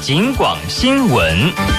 警广新闻。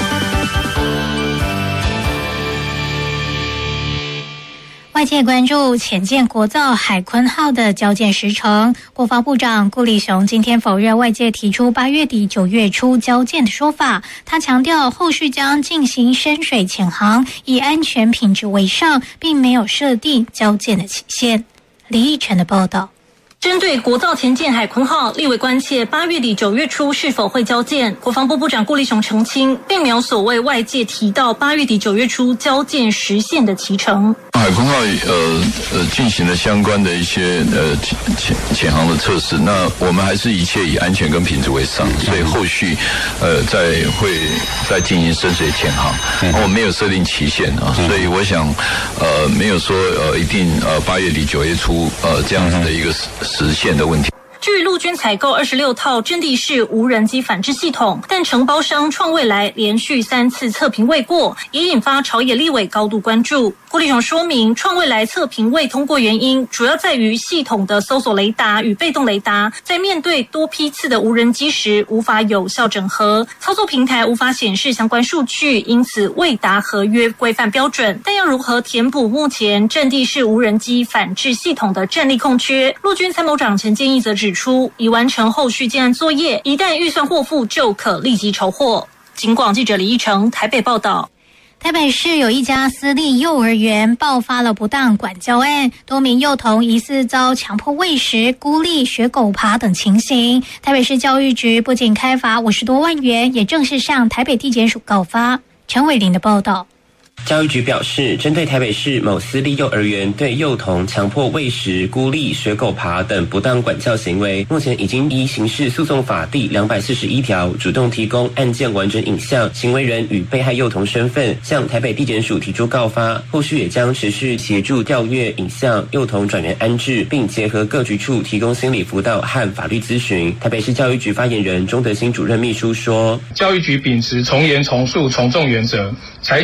外界关注潜舰国造海鲲号的交舰时程，国防部长顾立雄今天否认外界提出8月底9月初交舰的说法。他强调，后续将进行深水潜航，以安全品质为上，并没有设定交舰的期限。李义成的报道。 针对国造潜舰海鲲号，立委关切8月底9月初是否会交舰。国防部部长顾立雄澄清，并没有所谓外界提到8月底9月初交舰实现的期程。 海鲲号进行了相关的一些潜航的测试，那我们还是一切以安全跟品质为上，所以后续会再进行深水潜航，我没有设定期限啊，所以我想没有说一定8月底9月初这样子的一个实现的问题。 据陆军采购26套阵地式无人机反制系统，但承包商创未来连续3次测评未过，也引发朝野立委高度关注。顾立雄说明，创未来测评未通过原因，主要在于系统的搜索雷达与被动雷达在面对多批次的无人机时无法有效整合，操作平台无法显示相关数据，因此未达合约规范标准。但要如何填补目前阵地式无人机反制系统的战力空缺，陆军参谋长陈建义则指出，已完成后续建案作业，一旦预算获付就可立即筹获。警广记者李义成台北报道。 台北市有一家私立幼儿园爆发了不当管教案，多名幼童疑似遭强迫喂食、孤立、学狗爬等情形。台北市教育局不仅开罚50多万元，也正式向台北地检署告发。陈伟玲的报道。 教育局表示，针对台北市某私立幼儿园对幼童强迫喂食、孤立、学狗爬等不当管教行为，目前已经依刑事诉讼法第241条主动提供案件完整影像、行为人与被害幼童身份，向台北地检署提出告发。后续也将持续协助调阅影像、幼童转园安置，并结合各局处提供心理辅导和法律咨询。台北市教育局发言人钟德兴主任秘书说， 教育局秉持从严从速从重原则，采